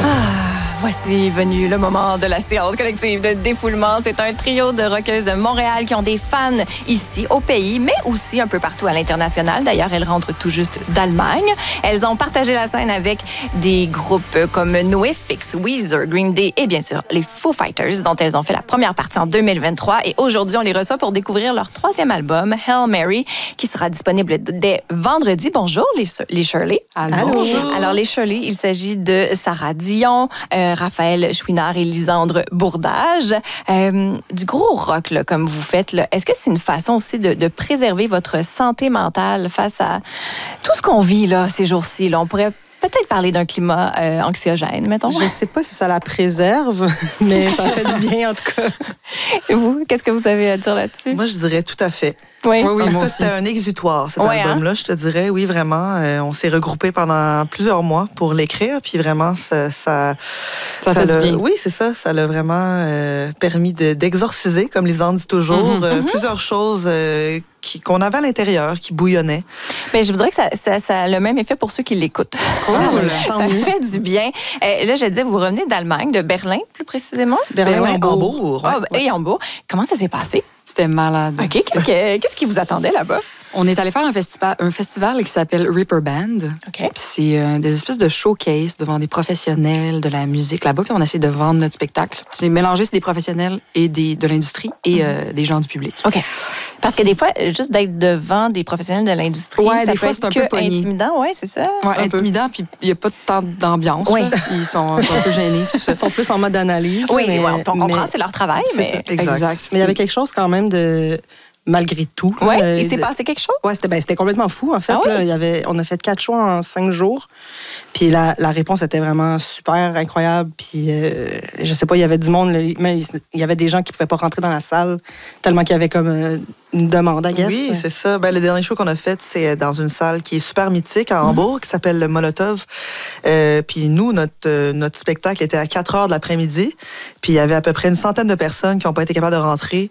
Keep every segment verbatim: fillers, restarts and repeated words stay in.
Voici venu le moment de la séance collective de défoulement. C'est un trio de rockeuses de Montréal qui ont des fans ici au pays, mais aussi un peu partout à l'international. D'ailleurs, elles rentrent tout juste d'Allemagne. Elles ont partagé la scène avec des groupes comme NoFX, Weezer, Green Day et bien sûr les Foo Fighters, dont elles ont fait la première partie en deux mille vingt-trois. Et aujourd'hui, on les reçoit pour découvrir leur troisième album, Hail Mary, qui sera disponible dès vendredi. Bonjour les, les Shirley. Allô. Bonjour. Alors les Shirley, il s'agit de Sarah Dion, euh, Raphaël Chouinard et Lisandre Bourdage. Euh, du gros rock, là, comme vous faites, là, est-ce que c'est une façon aussi de, de préserver votre santé mentale face à tout ce qu'on vit là, ces jours-ci? Là? On pourrait peut-être parler d'un climat euh, anxiogène, mettons. Je ne sais pas si ça la préserve, mais ça fait du bien en tout cas. Et vous, qu'est-ce que vous avez à dire là-dessus? Moi, je dirais tout à fait. Oui, oui, oui. En tout cas, aussi. c'était un exutoire, cet ouais, album-là, hein? je te dirais. Oui, vraiment. Euh, on s'est regroupés pendant plusieurs mois pour l'écrire, puis vraiment, ça... Ça, ça, ça fait du bien. Oui, c'est ça. Ça l'a vraiment euh, permis de, d'exorciser, comme Lisande dit toujours, mm-hmm. euh, mm-hmm. plusieurs choses euh, qui, qu'on avait à l'intérieur, qui bouillonnaient. Bien, je vous dirais que ça, ça, ça a le même effet pour ceux qui l'écoutent. Cool. Ça fait du bien. Euh, là, je disais, vous revenez d'Allemagne, de Berlin, plus précisément. Berlin-Hambourg. Ouais, ouais. Et Hambourg. Comment ça s'est passé? C'était malade. OK. Qu'est-ce, que, qu'est-ce qui vous attendait là-bas? On est allé faire un festival, un festival qui s'appelle Ripper Band. OK. Puis c'est euh, des espèces de showcase devant des professionnels de la musique là-bas. Puis on essaie de vendre notre spectacle. C'est mélangé, c'est des professionnels et des, de l'industrie et mm-hmm. euh, des gens du public. OK. Parce que des fois, juste d'être devant des professionnels de l'industrie, ouais, ça des peut fois, être c'est un que peu pogné. intimidant. Oui, c'est ça. Ouais, intimidant, puis il n'y a pas tant d'ambiance. Oui. Là. Ils sont un peu gênés. Ils sont plus en mode analyse. Oui, mais, ouais, on comprend, mais, c'est leur travail. C'est mais... ça, exact. exact. Mais il y avait quelque chose quand même de... Malgré tout. Oui, euh, il s'est de... passé quelque chose? Oui, c'était, ben, c'était complètement fou, en fait. Ah oui? Là, il y avait, on a fait quatre choix en cinq jours. Puis la, la réponse était vraiment super incroyable. Puis euh, je sais pas, il y avait du monde, mais il y avait des gens qui pouvaient pas rentrer dans la salle tellement qu'il y avait comme euh, une demande, I guess. Oui, c'est ça. Ben, le dernier show qu'on a fait, c'est dans une salle qui est super mythique à Hambourg, mm-hmm. qui s'appelle le Molotov. Euh, puis nous, notre, euh, notre spectacle était à quatre heures de l'après-midi. Puis il y avait à peu près une centaine de personnes qui n'ont pas été capables de rentrer.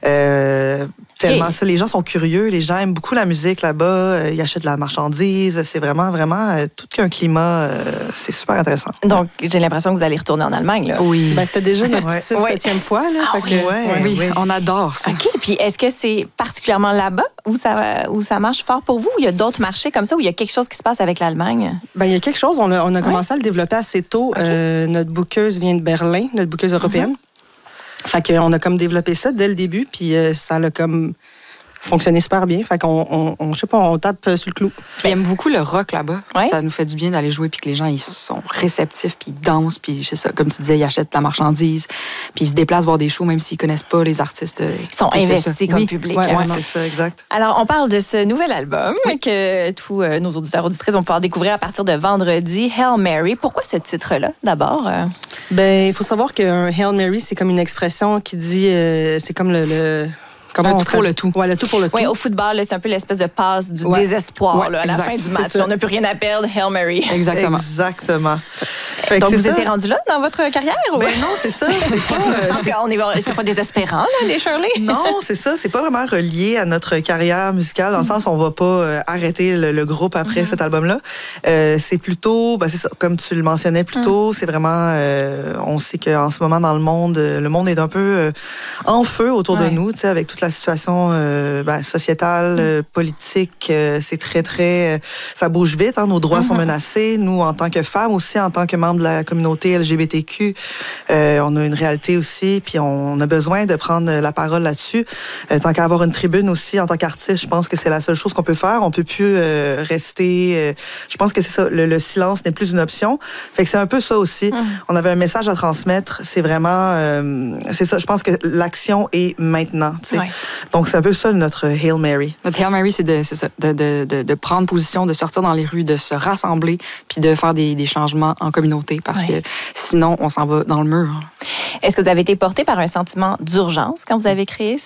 Euh, tellement hey. ça. Les gens sont curieux. Les gens aiment beaucoup la musique là-bas. Euh, ils achètent de la marchandise. C'est vraiment, vraiment euh, tout qu'un climat. Euh, c'est super intéressant. Donc, j'ai l'impression que vous allez retourner en Allemagne, là. Oui. Ben, c'était déjà notre ouais. sixième, septième fois, là. Ah, fait oui. que, ouais, oui, oui, on adore ça. OK. Puis, est-ce que c'est particulièrement là-bas où ça, où ça marche fort pour vous? Ou il y a d'autres marchés comme ça où il y a quelque chose qui se passe avec l'Allemagne? Ben, il y a quelque chose. On a, on a commencé ouais. à le développer assez tôt. Okay. Euh, notre bookeuse vient de Berlin, notre bookeuse européenne. Mm-hmm. Fait qu'on a comme développé ça dès le début, puis euh, ça l'a comme fonctionné super bien. Fait qu'on, on, on, je sais pas, on tape sur le clou. Ils aiment beaucoup le rock là-bas. Ouais. Ça nous fait du bien d'aller jouer, puis que les gens, ils sont réceptifs, puis ils dansent, puis c'est ça, comme tu disais, ils achètent de la marchandise, puis ils se déplacent voir des shows, même s'ils connaissent pas les artistes. Ils sont investis comme oui. public. Ouais, hein. ouais, c'est ça, exact. Alors, on parle de ce nouvel album oui. que tous euh, nos auditeurs auditrices vont pouvoir découvrir à partir de vendredi, Hail Mary. Pourquoi ce titre-là, d'abord? Euh... Ben, il faut savoir qu'un Hail Mary, c'est comme une expression qui dit, euh, c'est comme le... le... Comment le tout pour le tout. Ouais, le tout pour le tout. Oui, au football, là, c'est un peu l'espèce de passe du ouais. désespoir ouais, là, à la fin du match. On n'a plus rien à perdre, Hail Mary. Exactement. Exactement. Fait Donc, vous ça. étiez rendu là dans votre carrière? Ou... Ben non, c'est ça. C'est pas, euh, c'est... On est... c'est pas désespérant, là, les Shirley? Non, c'est ça. C'est pas vraiment relié à notre carrière musicale, dans le sens où on va pas euh, arrêter le, le groupe après mm-hmm. cet album-là. Euh, c'est plutôt, ben c'est ça, comme tu le mentionnais plus tôt, mm. c'est vraiment, euh, on sait qu'en ce moment dans le monde, le monde est un peu euh, en feu autour ouais. de nous, tu sais, avec toute la situation euh, ben, sociétale, euh, politique. Euh, c'est très, très... Euh, ça bouge vite, hein, nos droits mm-hmm. sont menacés. Nous, en tant que femmes aussi, en tant que membres de la communauté L G B T Q, euh, on a une réalité aussi, puis on a besoin de prendre la parole là-dessus. Euh, tant qu'à avoir une tribune aussi, en tant qu'artiste, je pense que c'est la seule chose qu'on peut faire. On peut plus euh, rester... Euh, je pense que c'est ça, le, le silence n'est plus une option. Fait que c'est un peu ça aussi. Mm. On avait un message à transmettre. C'est vraiment... Euh, c'est ça, je pense que l'action est maintenant, tu sais. Ouais. Donc, c'est un peu ça, notre Hail Mary. Notre Hail Mary, c'est, de, c'est ça, de, de, de, de prendre position, de sortir dans les rues, de se rassembler, puis de faire des, des changements en communauté, parce ouais. que sinon, on s'en va dans le mur. Est-ce que vous avez été porté par un sentiment d'urgence quand vous avez créé